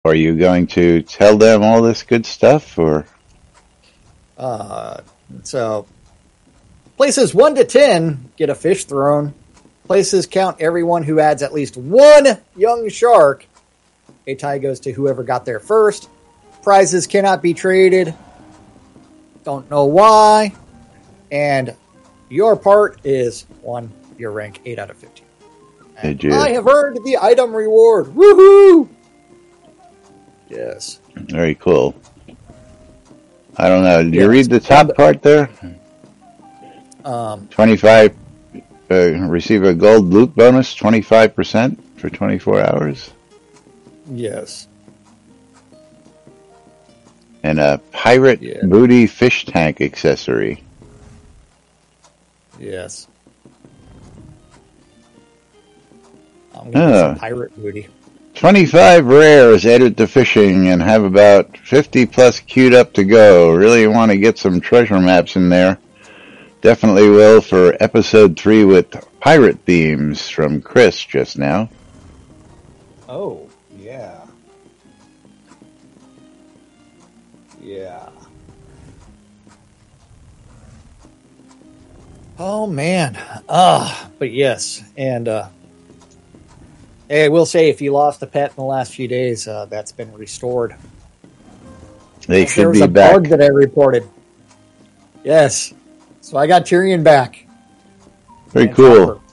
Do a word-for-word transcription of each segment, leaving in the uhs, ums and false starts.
Are you going to tell them all this good stuff, or? Uh, so, places one to ten get a fish thrown. Places count everyone who adds at least one young shark. A tie goes to whoever got there first. Prizes cannot be traded. Don't know why. And your part is one. Your rank eight out of fifteen. Did you? I have earned the item reward. Woohoo! Yes. Very cool. I don't know. Did Yeah, you read the top and, part there? Um, twenty-five, uh, receive a gold loot bonus, twenty-five percent for twenty-four hours. Yes. And a pirate yeah. booty fish tank accessory. Yes. I'm going to Oh. some pirate booty. twenty-five rares added to fishing and have about fifty plus queued up to go. Really want to get some treasure maps in there. Definitely will for episode three with pirate themes from Chris just now. Oh, yeah. Yeah. Oh, man. Ah, but yes. And, uh, hey, I will say, if you lost a pet in the last few days, uh, that's been restored. They there should was be a back. bug that I reported. Yes. So I got Tyrion back. Very And cool. Chopper.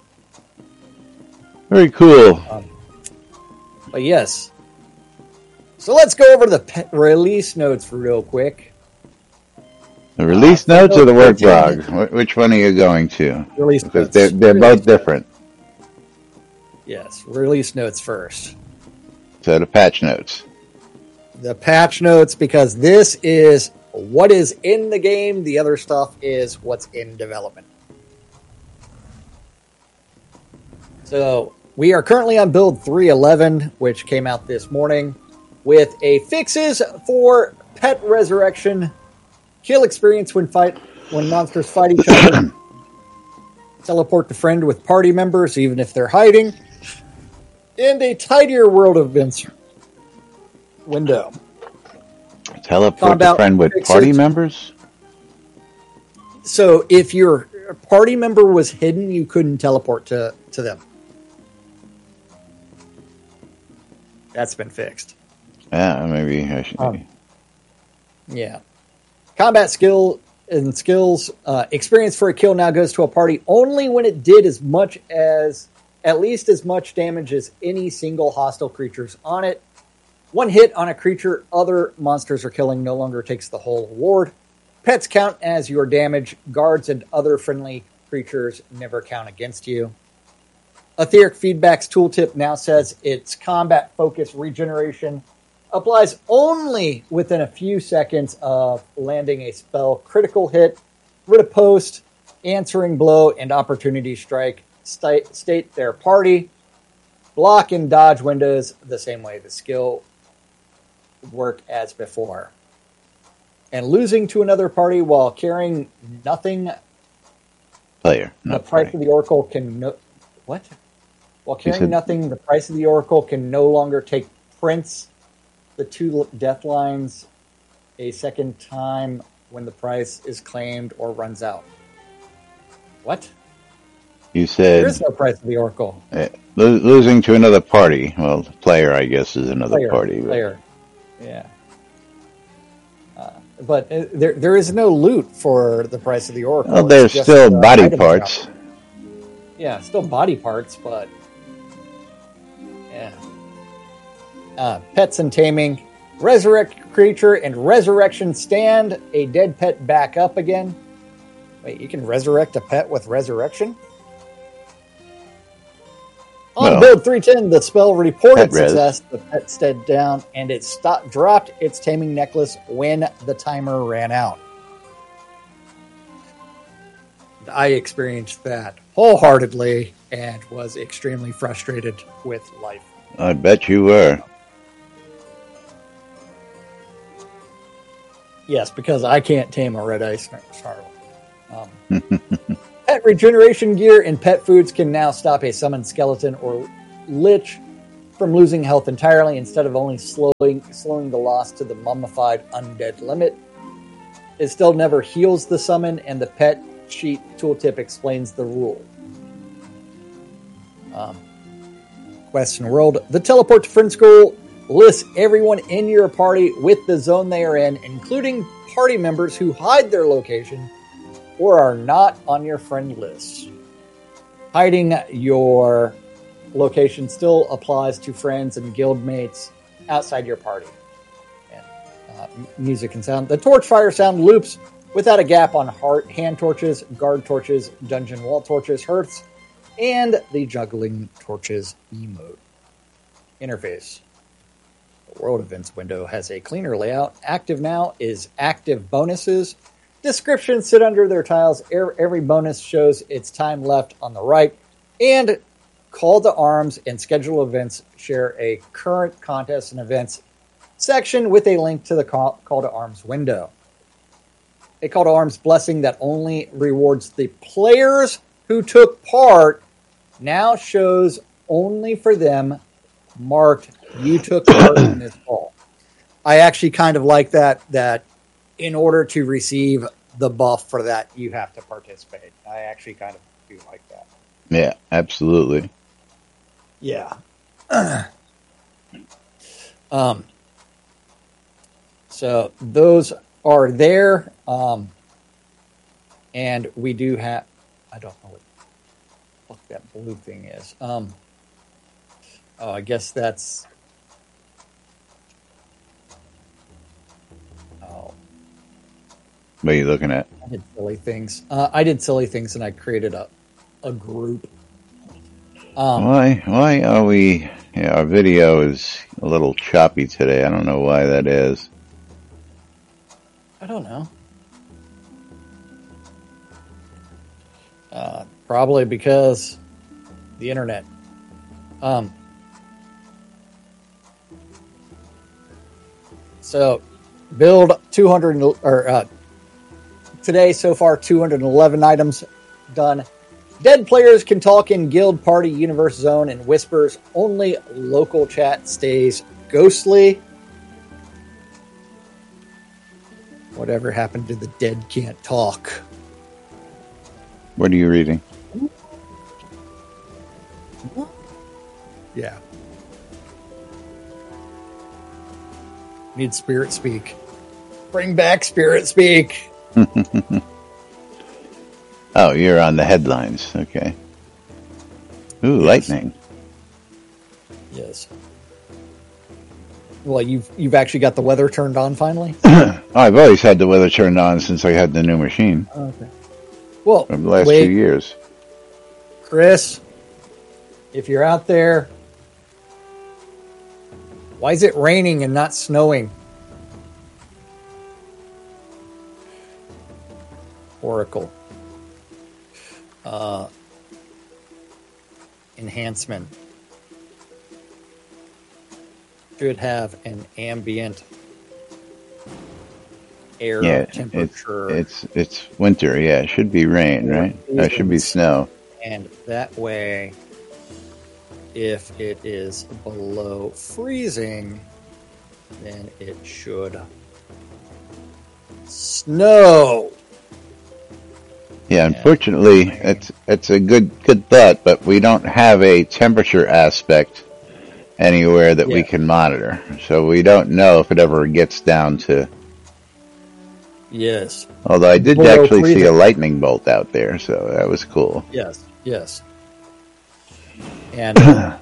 Very cool. Um, but yes. So let's go over the pet release notes real quick. The release uh, notes or the work thirteen. blog? Wh- Which one are you going to? Release Because notes. they're, they're Release both different. Yes, release notes first. So the patch notes. The patch notes, because this is what is in the game. The other stuff is what's in development. So we are currently on build three eleven, which came out this morning, with a fixes for pet resurrection, kill experience when fight when monsters fight each other, teleport to friend with party members even if they're hiding, and a tidier world events window. Teleport Combat to friend with fixes. party members? So if your party member was hidden, you couldn't teleport to, to them. That's been fixed. Yeah, maybe I should. Um, yeah. Combat skill and skills. Uh, experience for a kill now goes to a party only when it did as much as, at least as much damage as any single hostile creatures on it. One hit on a creature other monsters are killing no longer takes the whole award. Pets count as your damage. Guards and other friendly creatures never count against you. Etheric Feedback's tooltip now says its combat-focused regeneration applies only within a few seconds of landing a spell critical hit, riposte, answering blow, and opportunity strike. State, state their party. Block and dodge windows the same way the skill work as before. And losing to another party while carrying nothing. Player. The Not price party. of the oracle can no. What? While carrying said- nothing, the price of the oracle can no longer take prints the two death lines a second time when the price is claimed or runs out. What? You There said is no price of the oracle. uh, lo- losing to another party. Well, the player, I guess, is another Player, party. but- player. Yeah. Uh, but uh, there, there is no loot for the price of the oracle. Well, It's there's just, still uh, body item parts. drop. Yeah, still body parts, but yeah. Uh, pets and taming. Resurrect creature and resurrection stand a dead pet back up again. Wait, you can resurrect a pet with resurrection? On Well, build three ten, the spell reported pet res. success. The pet stayed down, and it stopped, dropped its taming necklace when the timer ran out. I experienced that wholeheartedly and was extremely frustrated with life. I bet you were. Yes, because I can't tame a red ice snarl. Um, pet regeneration gear and pet foods can now stop a summoned skeleton or lich from losing health entirely instead of only slowing slowing the loss to the mummified undead limit. It still never heals the summon, and the pet sheet tooltip explains the rule. Um, question world. The teleport to friend school lists everyone in your party with the zone they are in, including party members who hide their location or are not on your friend list. Hiding your location still applies to friends and guildmates outside your party. And, uh, music and sound. The torch fire sound loops without a gap on heart, hand torches, guard torches, dungeon wall torches, hearths, and the juggling torches emote. Interface. The world events window has a cleaner layout. Active now is active bonuses. Descriptions sit under their tiles. Every bonus shows its time left on the right. And call to arms and schedule events share a current contests and events section with a link to the call, call to arms window. A call to arms blessing that only rewards the players who took part now shows only for them marked you took part in this call. I actually kind of like that, that in order to receive the buff for that, you have to participate. I actually kind of do like that. Yeah, absolutely. Yeah. um. So those are there. Um, and we do have, I don't know what the fuck that blue thing is. Um, oh, I guess that's, oh. What are you looking at? I did silly things. Uh, I did silly things and I created a, a group. Um, why, why are we, yeah, our video is a little choppy today. I don't know why that is. I don't know. Uh, probably because the internet. Um, so build two hundred or uh, today so far two hundred eleven items done. Dead players can talk in guild party universe zone and whispers. Only local chat stays ghostly. Whatever happened to the dead can't talk? What are you reading? Yeah. Need Spirit Speak. Bring back Spirit Speak. Oh, you're on the headlines. Okay. Ooh, yes. Lightning. Yes. Well, you've you've actually got the weather turned on finally? Oh, I've always had the weather turned on since I had the new machine. Okay. Well, from the last wait. few years. Chris, if you're out there, why is it raining and not snowing? Oracle. Uh, enhancement. Should have an ambient air yeah, temperature. It's, it's it's winter. Yeah, it should be rain, right? No, it should be snow. And that way, if it is below freezing, then it should snow. Yeah, unfortunately, it's it's a good good thought, but we don't have a temperature aspect anywhere that yeah. we can monitor, so we don't know if it ever gets down to. Yes. Although I did Below actually freezing. see a lightning bolt out there, so that was cool. Yes. Yes. And uh,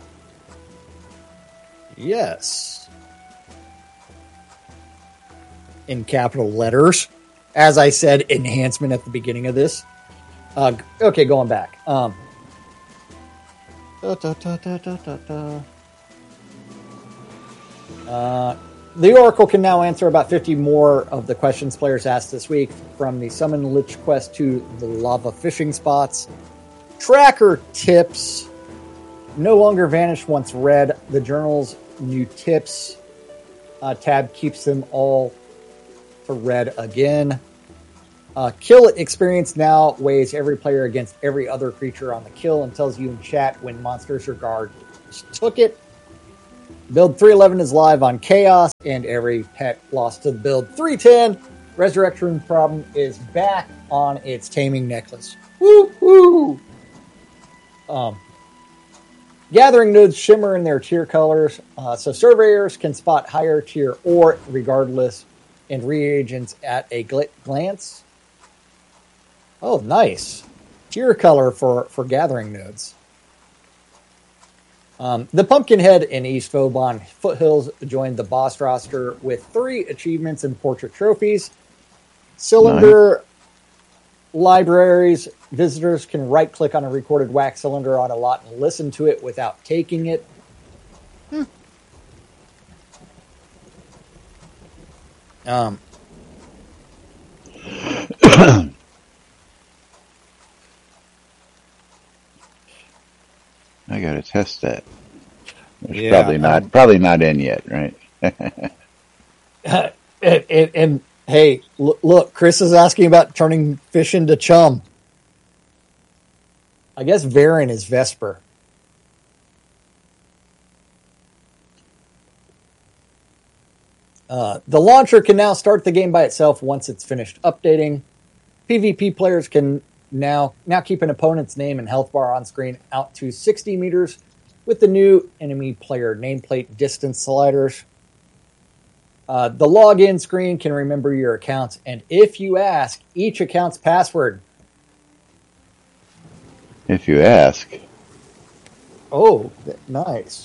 yes, in capital letters, as I said, enhancement at the beginning of this. Uh, okay, going back. Um, da, da, da, da, da, da, da. Uh, the Oracle can now answer about fifty more of the questions players asked this week, from the Summon Lich quest to the lava fishing spots. Tracker tips no longer vanish once read. The journal's new tips uh, tab keeps them all for read again. Uh, kill experience now weighs every player against every other creature on the kill and tells you in chat when monsters or guards took it. Build three eleven is live on Chaos, and every pet lost to Build three ten. Resurrection Problem is back on its Taming Necklace. Woo woo! Um, gathering nodes shimmer in their tier colors, uh, so surveyors can spot higher tier ore regardless, and reagents at a gl- glance. Oh, nice. Tier color for, for gathering nodes. Um, the Pumpkinhead in East Vauban Foothills joined the boss roster with three achievements and portrait trophies. Cylinder nice. Libraries. Visitors can right-click on a recorded wax cylinder on a lot and listen to it without taking it. Hmm. Um. I gotta test that. It's yeah, probably not um, probably not in yet, right? and, and, and hey, look, look, Chris is asking about turning fish into chum. I guess Varen is Vesper. Uh, the launcher can now start the game by itself once it's finished updating. PvP players can now now keep an opponent's name and health bar on screen out to sixty meters with the new enemy player nameplate distance sliders. Uh, the login screen can remember your accounts, and if you ask, each account's password. If you ask. Oh, nice.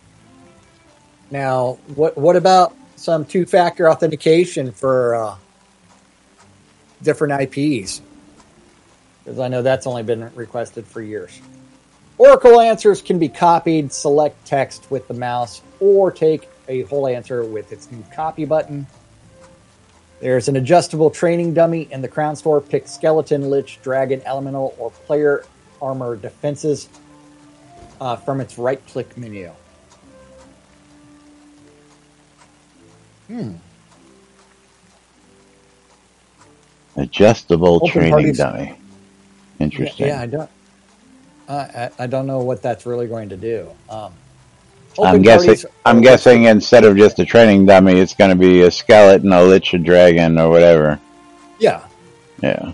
Now, what what about some two-factor authentication for uh, different I Ps? Because I know that's only been requested for years. Oracle answers can be copied, select text with the mouse, or take a whole answer with its new copy button. There's an adjustable training dummy in the Crown Store. Pick Skeleton, Lich, Dragon, Elemental, or Player Armor defenses uh, from its right-click menu. Hmm. Adjustable Open training parties. dummy. Interesting. Yeah, yeah I don't. I, I don't know what that's really going to do. Um, I'm guessing. I'm guessing instead of just a training dummy, it's going to be a skeleton, a lich, a dragon, or whatever. Yeah. Yeah.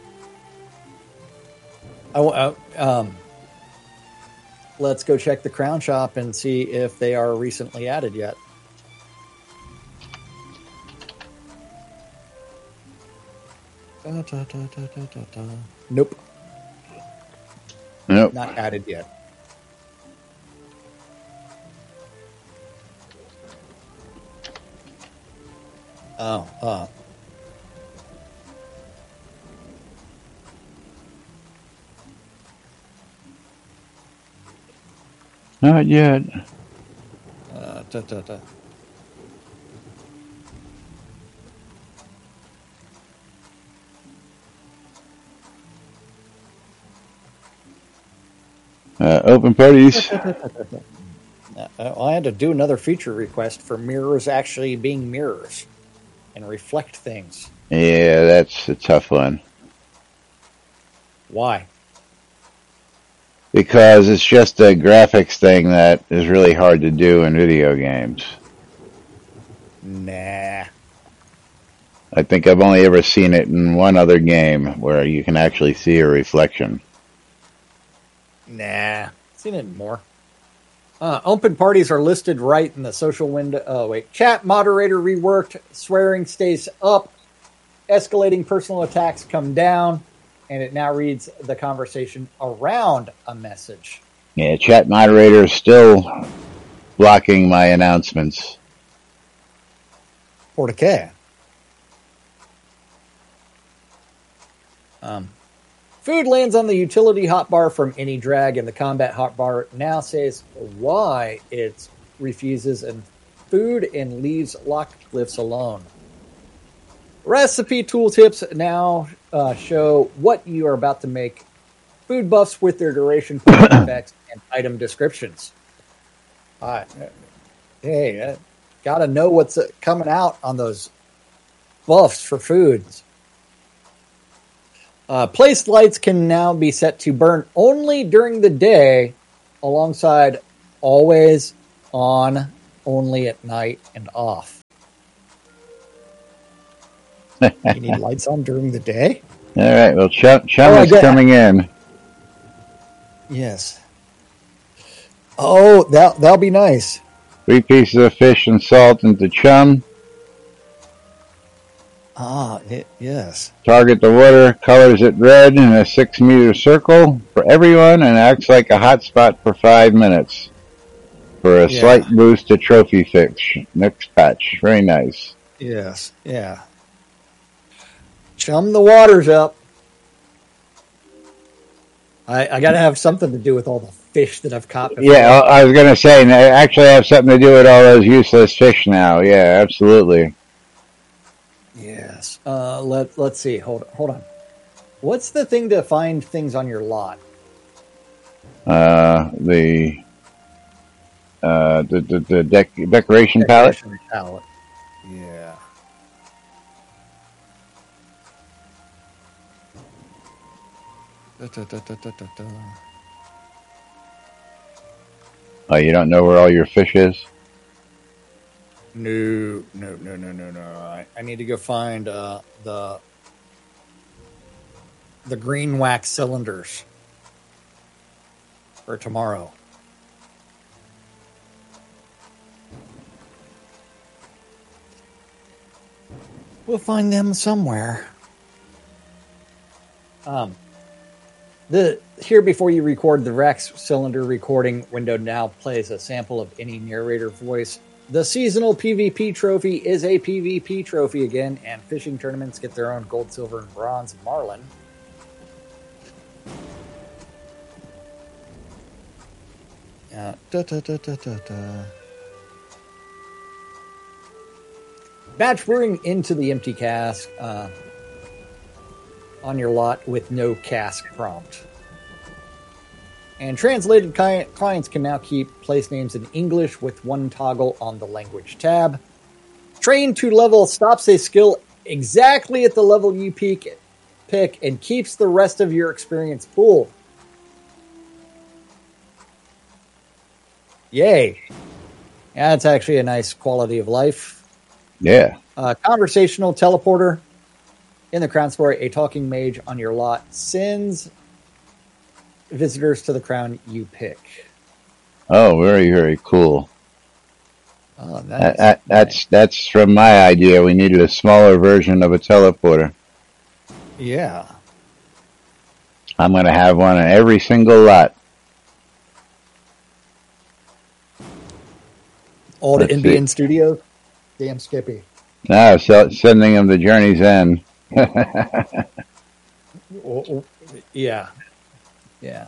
I, uh, um, let's go check the Crown Shop and see if they are recently added yet. Da, da, da, da, da, da, da. Nope. Nope. Not added yet. Oh, uh. Not yet. Uh, da, da, da. Uh, open parties. uh, I had to do another feature request for mirrors actually being mirrors and reflect things. Yeah, that's a tough one. Why? Because it's just a graphics thing that is really hard to do in video games. Nah. I think I've only ever seen it in one other game where you can actually see a reflection. Nah. Seen it more. Uh, open parties are listed right in the social window. Oh, wait. Chat moderator reworked. Swearing stays up. Escalating personal attacks come down. And it now reads the conversation around a message. Yeah, chat moderator is still blocking my announcements. Por qué? Um, food lands on the utility hotbar from any drag, and the combat hotbar now says why it refuses and food and leaves locked glyphs alone. Recipe tooltips now uh, show what you are about to make. Food buffs with their duration, effects, and item descriptions. Uh, hey, uh, gotta know what's uh, coming out on those buffs for foods. Uh, place lights can now be set to burn only during the day, alongside always on only at night and off. You need lights on during the day? All right. Well, Chum, Chum Oh, I is get- coming in. Yes. Oh, that that'll be nice. Three pieces of fish and salt into Chum. Ah, it, yes. Target the water, colors it red in a six meter circle for everyone, and acts like a hot spot for five minutes for a Yeah. slight boost to trophy fix. Next patch. Very nice. Yes. Yeah. Chum the waters up. I, I got to have something to do with all the fish that I've caught before. Yeah, I I was going to say, I actually have something to do with all those useless fish now. Yeah, absolutely. Yes. Uh, let Let's see. Hold hold on. What's the thing to find things on your lot? Uh, the uh, the the, the dec- decoration palette. Decoration palette. Yeah. Da, da, da, da, da, da, da. Oh, you don't know where all your fish is? No, no, no, no, no, no. I, I need to go find uh, the the green wax cylinders for tomorrow. We'll find them somewhere. Um, the here before you record, the Rex cylinder recording window now plays a sample of any narrator voice. The seasonal PvP trophy is a PvP trophy again, and fishing tournaments get their own gold, silver, and bronze marlin. Uh, da, da, da, da, da, da. Batch brewing into the empty cask uh, on your lot with no cask prompt. And translated cli- clients can now keep place names in English with one toggle on the language tab. Train to level stops a skill exactly at the level you peak, pick and keeps the rest of your experience pool. Yay. Yeah, that's actually a nice quality of life. Yeah. Uh, conversational teleporter in the Crown Story. A talking mage on your lot sends visitors to the crown you pick. Oh, very, very cool. Oh, nice. That, that, that's that's from my idea. We needed a smaller version of a teleporter. Yeah. I'm going to have one in every single lot. All the Let's Indian see. studios. Damn Skippy. No, so sending them to Journey's End. Oh, oh, yeah. Yeah.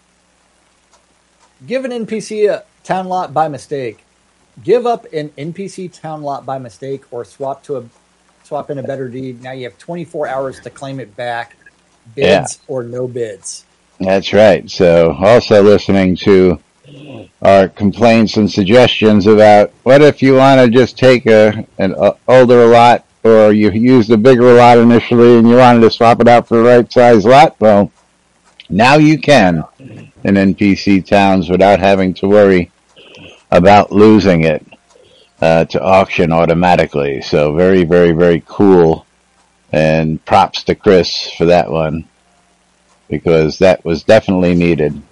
Give an N P C a town lot by mistake. Give up an N P C town lot by mistake or swap to a swap in a better deed. Now you have twenty-four hours to claim it back. Bids or no bids. That's right. So also listening to our complaints and suggestions about what if you want to just take a an uh, older lot, or you used a bigger lot initially and you wanted to swap it out for the right size lot. Well, now you can in N P C towns without having to worry about losing it uh, to auction automatically. So very, very, very cool. And props to Chris for that one, because that was definitely needed.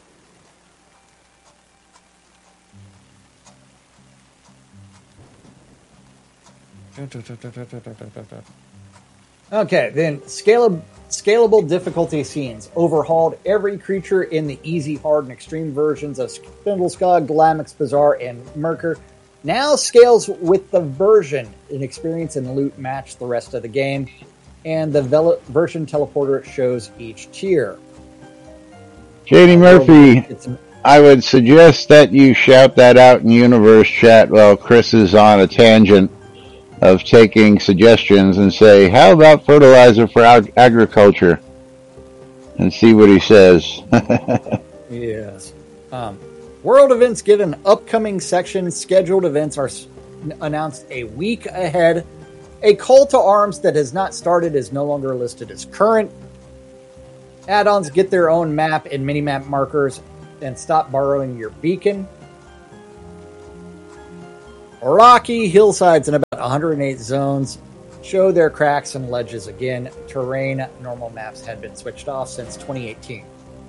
Okay, then scalable scalable difficulty scenes overhauled every creature in the easy, hard, and extreme versions of Spindleskog, Glamix, Bazaar, and Merker. Now scales with the version and experience and loot match the rest of the game, and the vel- version teleporter shows each tier. J D Murphy, It's an- I would suggest that you shout that out in universe chat while Chris is on a tangent of taking suggestions, and say, how about fertilizer for ag- agriculture? And see what he says. Yes. Um, world events get an upcoming section. Scheduled events are s- announced a week ahead. A call to arms that has not started is no longer listed as current. Add-ons get their own map and mini-map markers and stop borrowing your beacon. Rocky hillsides and about one hundred eight zones show their cracks and ledges again. Terrain normal maps had been switched off since twenty eighteen.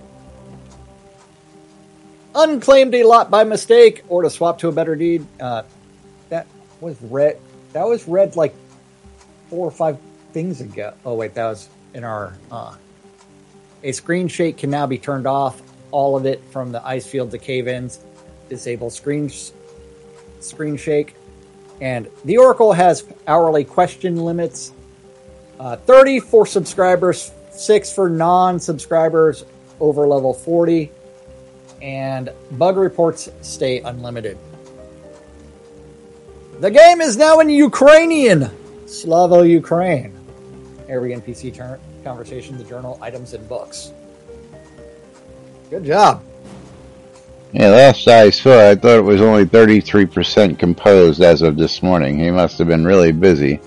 Unclaimed a lot by mistake or to swap to a better deed. Uh, that was read. That was read like four or five things ago. Oh wait, that was in our. Uh, a screen shake can now be turned off. All of it from the ice field to cave-ins. Disable screen screen shake, and the Oracle has hourly question limits. Uh, thirty for subscribers, six for non-subscribers over level forty. And bug reports stay unlimited. The game is now in Ukrainian. Slava Ukraine. Every N P C turn, conversation, the journal, items, and books. Good job. Yeah, last I saw, I thought it was only thirty-three percent composed as of this morning. He must have been really busy.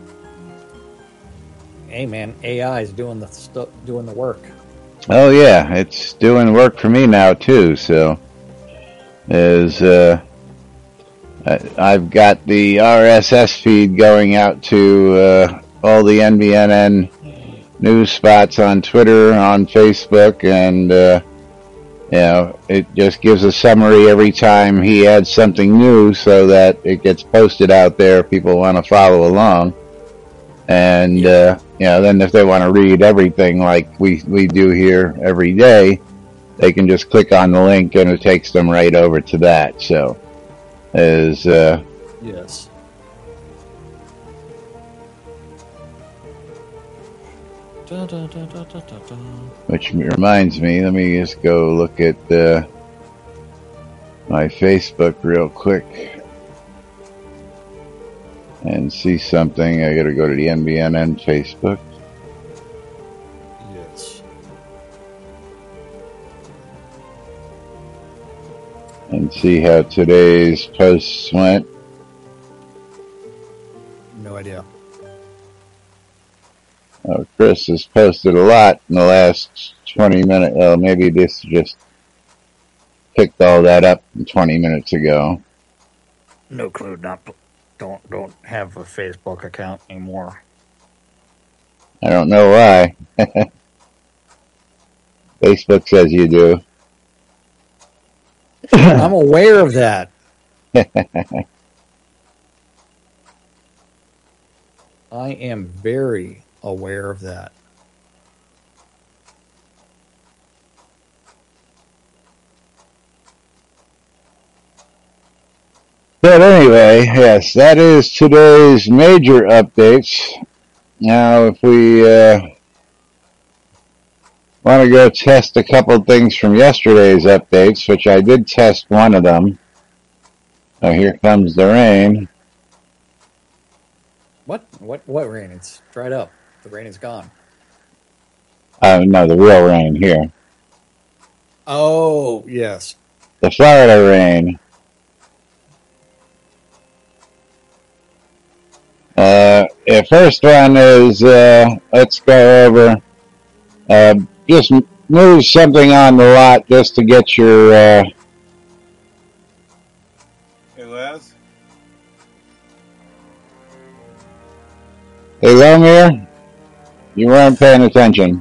Hey man, A I is doing the stu- doing the work. Oh yeah, it's doing work for me now too. So, is uh, I've got the R S S feed going out to uh, all the N B N N news spots on Twitter, on Facebook, and uh, you know, it just gives a summary every time he adds something new, so that it gets posted out there. People want to follow along. And, uh, you know, then if they want to read everything like we, we do here every day, they can just click on the link and it takes them right over to that. So, is, uh, yes. Da, da, da, da, da, da. Which reminds me, let me just go look at, uh, my Facebook real quick. And see something. I gotta go to the N B N N Facebook. Yes. And see how today's posts went. No idea. Oh, Chris has posted a lot in the last twenty minutes. Oh, maybe this just picked all that up twenty minutes ago. No clue. Not don't don't have a Facebook account anymore. I don't know why. Facebook says you do. I'm aware of that. I am very aware of that. But anyway, yes, that is today's major updates. Now, if we uh, want to go test a couple things from yesterday's updates, which I did test one of them. Oh, here comes the rain. What? What? What rain? It's dried up. The rain is gone. Uh, no, the real rain here. Oh, yes. The Florida rain. Uh, the first one is, uh, let's go over, uh, just move something on the lot just to get your, uh... Hey, Laz? Hey, Lomir? You weren't paying attention.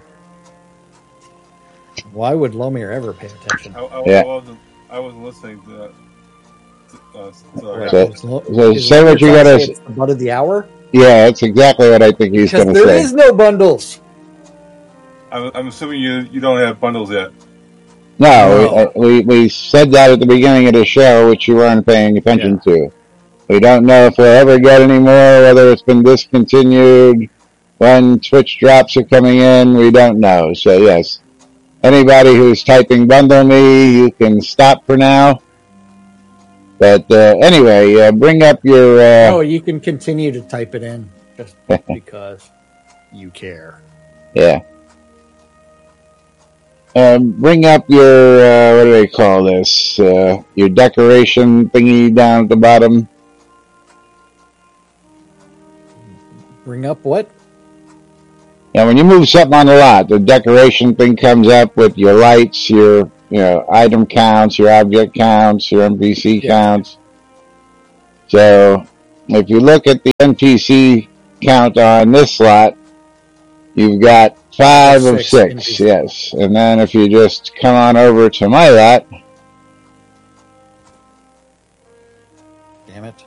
Why would Lomir ever pay attention? I, I, Yeah. I, wasn't, I wasn't listening to that. Uh, sorry. So- Is Lo- so is say what Lomir you trying to gotta say it's the butt of the hour? Yeah, that's exactly what I think he's Because going to there say. is no bundles. I'm, I'm assuming you you don't have bundles yet. No, No. We, we we said that at the beginning of the show, which you weren't paying attention to. We don't know if we'll ever get any more, whether it's been discontinued, when Twitch drops are coming in, we don't know. So yes, anybody who's typing bundle me, you can stop for now. But uh, anyway, uh, bring up your... Uh, Oh, you can continue to type it in just because you care. Yeah. Um, bring up your, uh, what do they call this? Uh, your decoration thingy down at the bottom. Bring up what? Yeah, when you move something on the lot, the decoration thing comes up with your lights, your, you know, item counts, your object counts, your N P C Yeah. counts. So if you look at the N P C count on this lot, you've got five of six, six yes. And then if you just come on over to my lot. Damn it.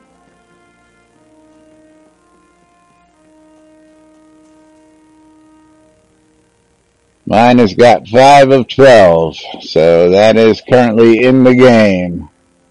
Mine has got five of twelve, so that is currently in the game.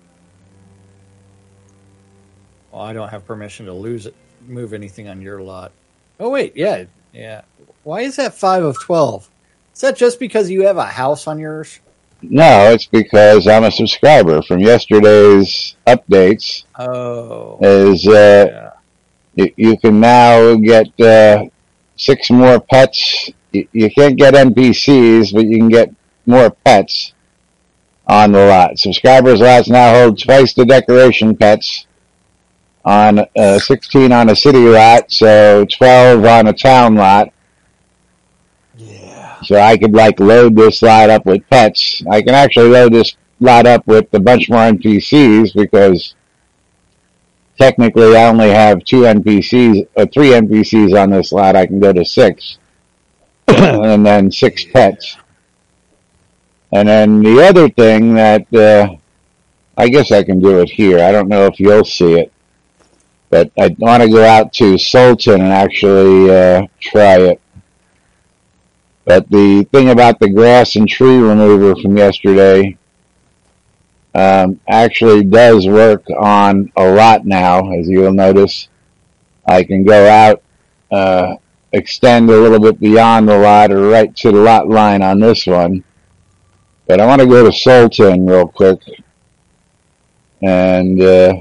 Well, I don't have permission to lose it, move anything on your lot. Oh, wait, yeah, yeah. Why is that five of twelve? Is that just because you have a house on yours? No, it's because I'm a subscriber from yesterday's updates. Oh. Is uh, yeah. you, you can now get uh, six more pets. You, you can't get N P Cs, but you can get more pets on the lot. Subscribers' lots now hold twice the decoration pets. On uh, sixteen on a city lot, so twelve on a town lot. Yeah. So I could like load this lot up with pets. I can actually load this lot up with a bunch more N P Cs because technically I only have two N P Cs, or three N P Cs on this lot. I can go to six, and then six yeah. pets. And then the other thing that uh, I guess I can do it here. I don't know if you'll see it. But I want to go out to Sultan and actually uh, try it. But the thing about the grass and tree remover from yesterday um, actually does work on a lot now, as you'll notice. I can go out, uh, extend a little bit beyond the lot or right to the lot line on this one. But I want to go to Sultan real quick. And... Uh,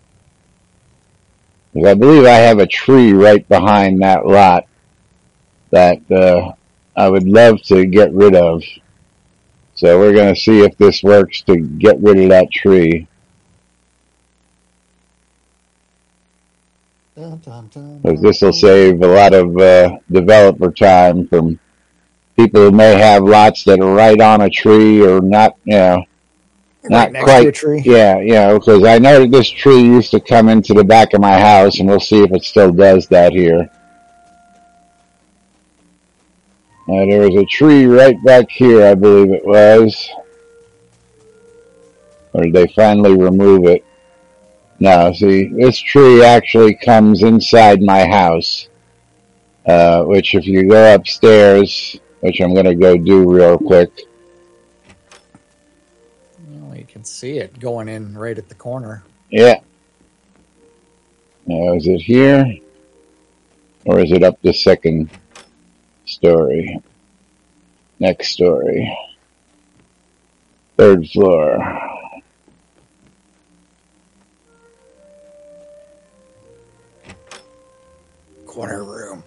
I believe I have a tree right behind that lot that uh, I would love to get rid of. So we're going to see if this works to get rid of that tree. Because this will save a lot of uh, developer time from people who may have lots that are right on a tree or not, you know, Not right quite, tree. yeah, you know, because I know that this tree used to come into the back of my house, and we'll see if it still does that here. Uh, there was a tree right back here, I believe it was. Or did they finally remove it? No, see, this tree actually comes inside my house, uh, which if you go upstairs, which I'm going to go do real quick, see it going in right at the corner. Yeah. Now, is it here? Or is it up the second story? Next story. Third floor. Corner room.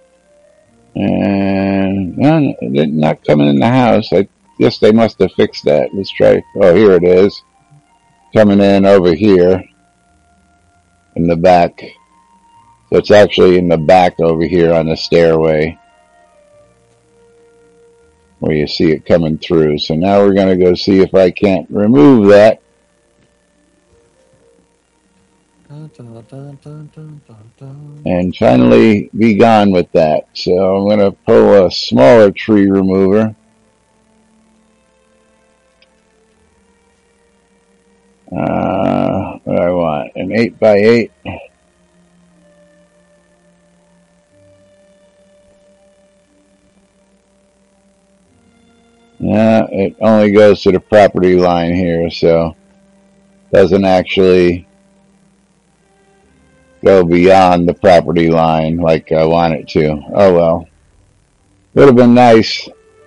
And no, it's not coming in the house. I guess they must have fixed that. Let's try. Oh, here it is. Coming in over here in the back. So it's actually in the back over here on the stairway where you see it coming through. So now we're going to go see if I can't remove that. And finally be gone with that. So I'm going to pull a smaller tree remover. Uh, what do I want? An eight by eight. Yeah, it only goes to the property line here, so doesn't actually go beyond the property line like I want it to. Oh well. Would have been nice.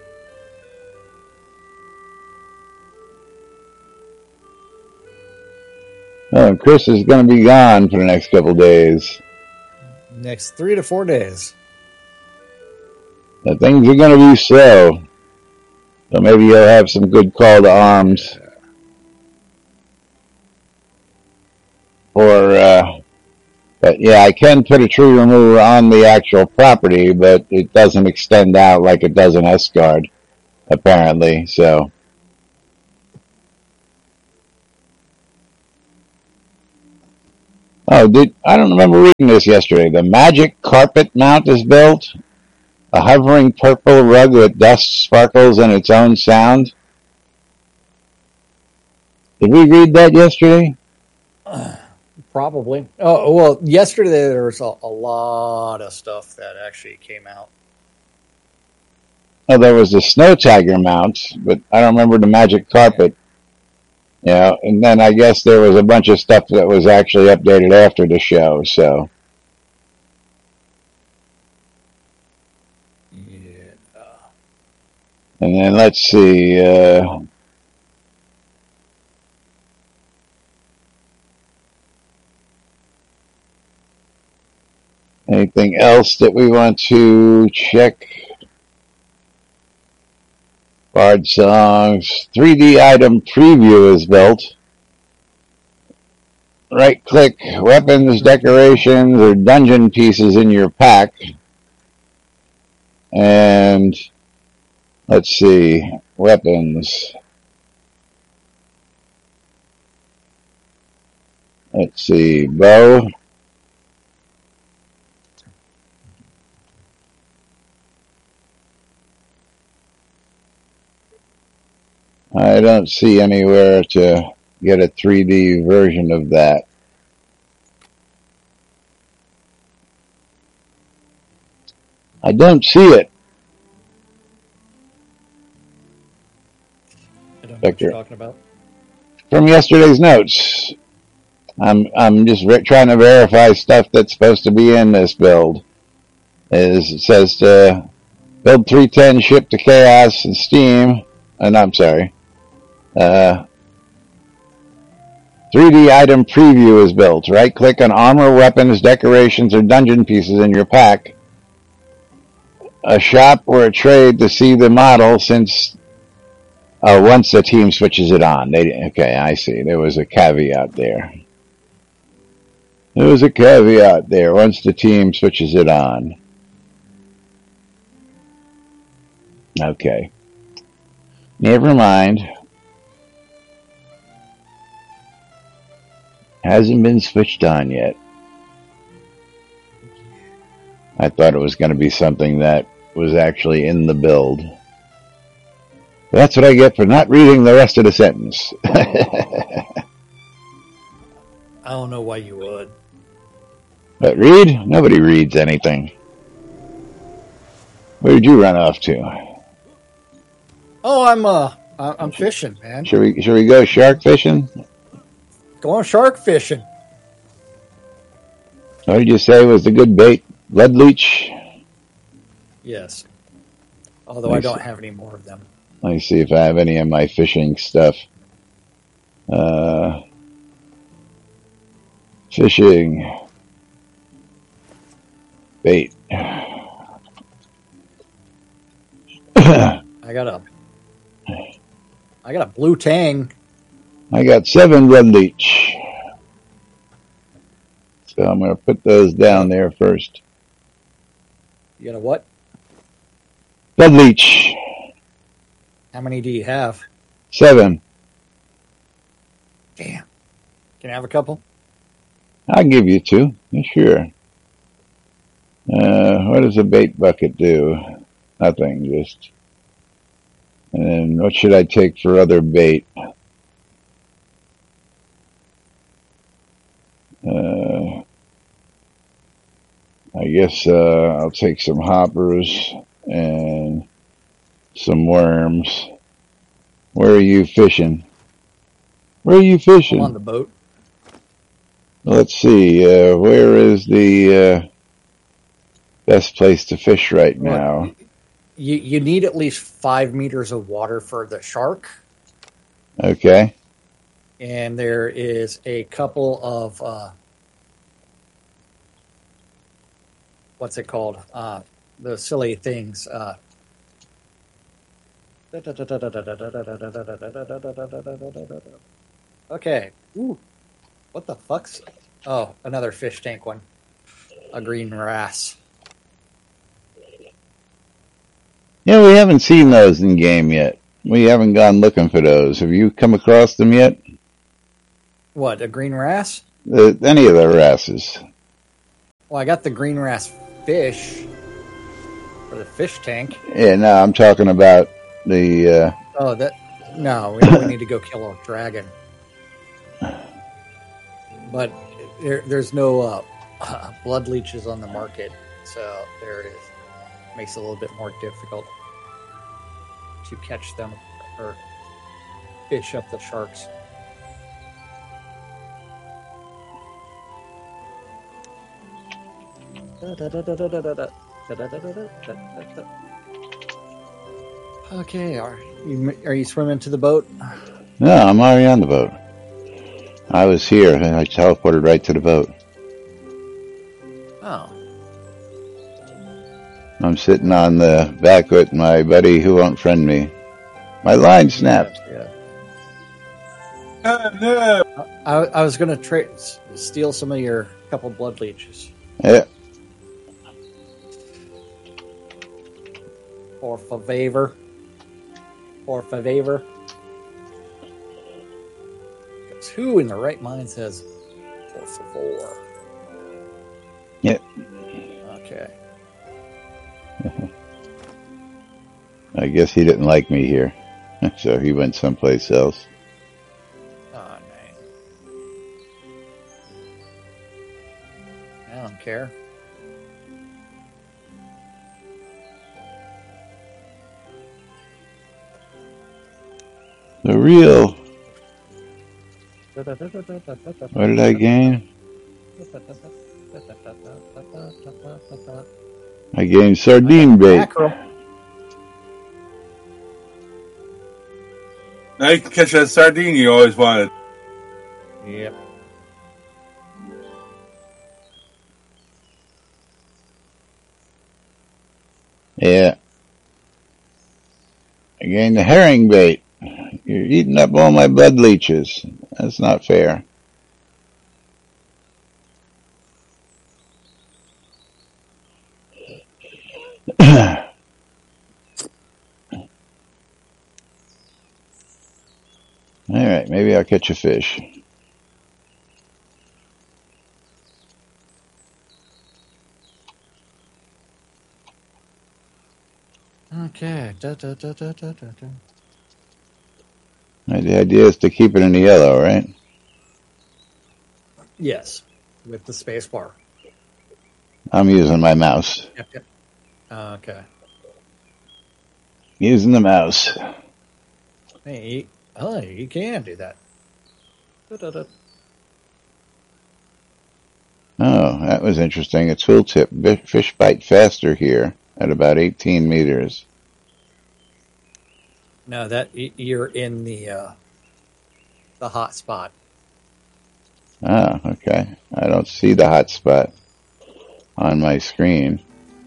Oh, and Chris is going to be gone for the next couple of days. Next three to four days. The things are going to be slow. So maybe you'll have some good call to arms. Or, uh, but yeah, I can put a tree remover on the actual property, but it doesn't extend out like it does in S-Guard, apparently, so. Oh, did I don't remember reading this yesterday. The magic carpet mount is built. A hovering purple rug with dust sparkles and its own sound. Did we read that yesterday? Uh, probably. Oh, well, yesterday there was a, a lot of stuff that actually came out. Oh, there was the snow tiger mount, but I don't remember the magic carpet. Yeah, and then I guess there was a bunch of stuff that was actually updated after the show, so. Yeah. And then let's see. Uh, anything else that we want to check? Bard songs. three D item preview is built. Right click weapons, decorations, or dungeon pieces in your pack. And let's see. Weapons. Let's see. Bow. I don't see anywhere to get a three D version of that. I don't see it. I don't know what you're talking about. From yesterday's notes. I'm I'm just re- trying to verify stuff that's supposed to be in this build. Is it says to build three ten, ship to Chaos and Steam. And I'm sorry. Uh, three D item preview is built. Right click on armor, weapons, decorations, or dungeon pieces in your pack. A shop or a trade to see the model since uh, once the team switches it on. They, okay, I see. There was a caveat there. There was a caveat there. Once the team switches it on. Okay. Never mind. Hasn't been switched on yet. I thought it was going to be something that was actually in the build. That's what I get for not reading the rest of the sentence. I don't know why you would. But read? Nobody reads anything. Where did you run off to? Oh, I'm uh, I'm fishing, man. Should we should we go shark fishing? Going shark fishing. What did you say was the good bait? Blood leech? Yes. Although I, I don't see. have any more of them. Let me see if I have any of my fishing stuff. Uh, fishing. Bait. I got a I got a blue tang. I got seven blood leech. So I'm going to put those down there first. You got a what? Blood leech. How many do you have? Seven. Damn. Can I have a couple? I'll give you two. Sure. Uh, what does a bait bucket do? Nothing, just. And then what should I take for other bait? Uh, I guess uh, I'll take some hoppers and some worms. Where are you fishing? Where are you fishing? I'm on the boat. Let's see. Uh, where is the uh, best place to fish right now? You you need at least five meters of water for the shark. Okay. And there is a couple of uh, what's it called? Uh, the silly things. Uh, okay. Ooh. What the fuck's? Oh, another fish tank one. A green wrasse. Yeah, we haven't seen those in game yet. We haven't gone looking for those. Have you come across them yet? What, a green wrasse? The, any of the wrasses. Well, I got the green wrasse fish for the fish tank. Yeah, no, I'm talking about the. Uh, oh, that no, we, we need to go kill a dragon. But there, there's no uh, blood leeches on the market, so there it is. Makes it a little bit more difficult to catch them or fish up the sharks. Okay, are you are you swimming to the boat? No, I'm already on the boat. I was here and I teleported right to the boat. Oh. I'm sitting on the back with my buddy who won't friend me. My line snapped. Yeah. Uh, no. I, I was going to tra- steal some of your couple blood leeches. Yeah. For favor. For favor. Because who in the right mind says, por favor? Yeah. Okay. I guess he didn't like me here, so he went someplace else. Oh, no. I don't care. The real. What did I gain? I gained sardine bait. Mackerel. Now you can catch that sardine you always wanted. Yep. Yeah. I gained the herring bait. You're eating up all my blood leeches. That's not fair. All right, maybe I'll catch a fish. Okay. Da, da, da, da, da, da. The idea is to keep it in the yellow, right? Yes, with the space bar. I'm using my mouse. Yep, yep. Okay. Using the mouse. Hey, oh, you can do that. Da-da-da. Oh, that was interesting. A tooltip. Fish bite faster here at about eighteen meters. No, that you're in the uh, the hot spot. Oh, okay. I don't see the hot spot on my screen.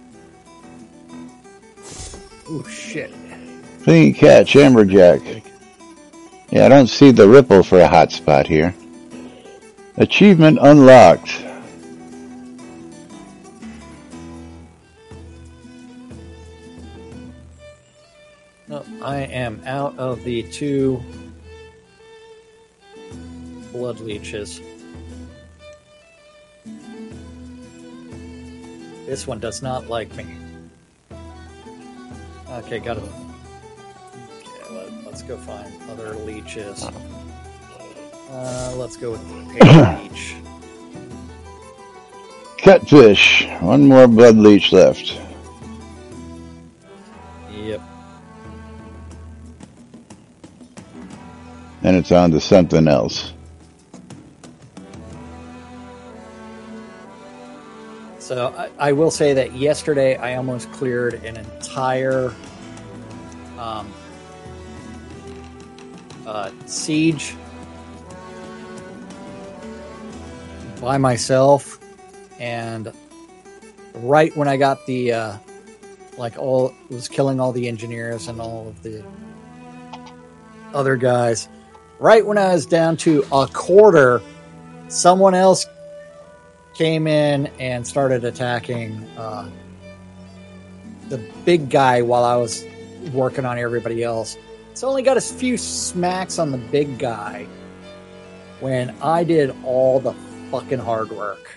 Oh shit! Clean catch, amberjack. Yeah, I don't see the ripple for a hot spot here. Achievement unlocked. No, I am out of the two blood leeches. This one does not like me. Okay, got it. Okay, let, let's go find other leeches. Uh, let's go with paper leech. Catfish. One more blood leech left. Yep. And it's on to something else. So I, I will say that yesterday I almost cleared an entire um, uh, siege by myself, and right when I got the uh, like all was killing all the engineers and all of the other guys, right when I was down to a quarter, someone else came in and started attacking uh, the big guy while I was working on everybody else. It's only got a few smacks on the big guy when I did all the fucking hard work.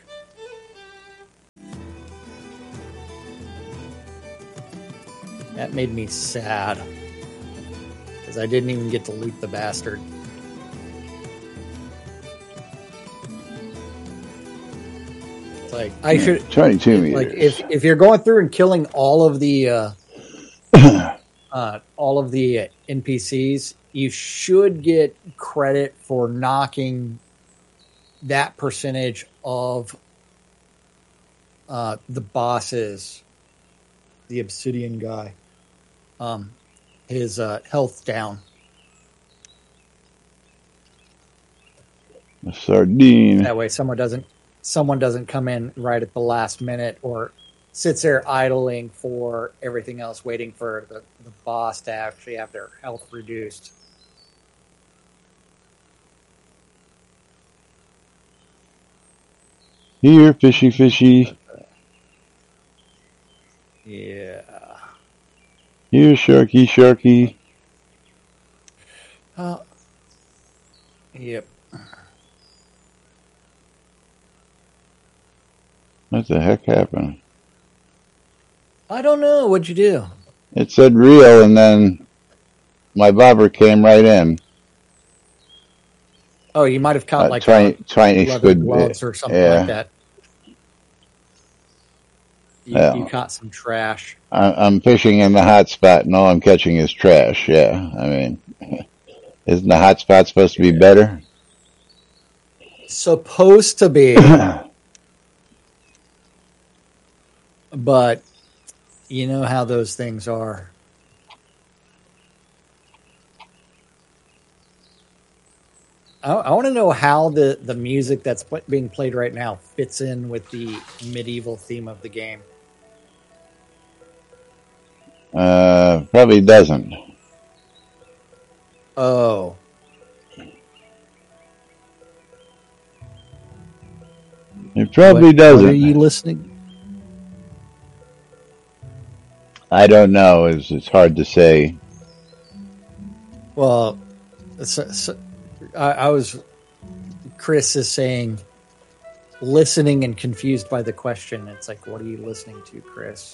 That made me sad. Because I didn't even get to loot the bastard. It's like, I should... twenty-two meters. Like, if, if you're going through and killing all of the... Uh, uh, all of the N P Cs, you should get credit for knocking that percentage of uh, the bosses, the obsidian guy, um, his uh, health down. A sardine. That way, someone doesn't someone doesn't come in right at the last minute or sits there idling for everything else, waiting for the, the boss to actually have their health reduced. Here, fishy, fishy. Yeah. Here, sharky, sharky. Uh, yep. What the heck happened? I don't know. What'd you do? It said real, and then my bobber came right in. Oh, you might have caught Uh, like tiny, a tiny leather squid gloves bit. or something Yeah. like that. You, Yeah. you caught some trash. I, I'm fishing in the hot spot, and all I'm catching is trash. Yeah, I mean, isn't the hot spot supposed to be better? Supposed to be, but you know how those things are. I, I want to know how the, the music that's pl- being played right now fits in with the medieval theme of the game. Uh, probably doesn't. Oh. It probably What- doesn't. What are you listening? I don't know. It's, it's hard to say. Well, so, so, I, I was. Chris is saying, listening and confused by the question. It's like, what are you listening to, Chris?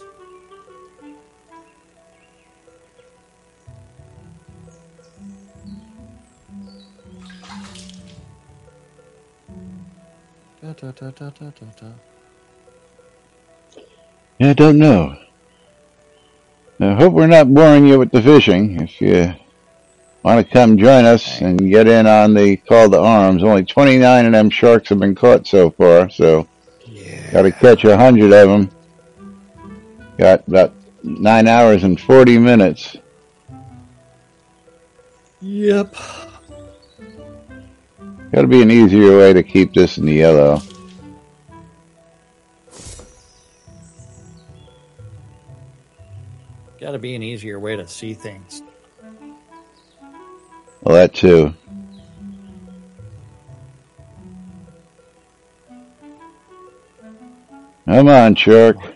Da, da, da, da, da, da, da. Yeah, I don't know. I hope we're not boring you with the fishing. If you want to come join us and get in on the call to arms, only twenty-nine of them sharks have been caught so far, so Yeah. got to catch a hundred of them. Got about nine hours and forty minutes. Yep. Got to be an easier way to keep this in the yellow. Got to be an easier way to see things. Well, that too. Come on, shark.